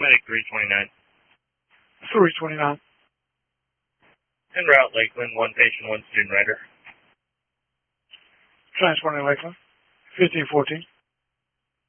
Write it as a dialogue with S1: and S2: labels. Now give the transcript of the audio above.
S1: Medic 329.
S2: 329.
S1: En route, Lakeland, 1 patient, 1 student rider.
S2: Transporting Lakeland. 1514.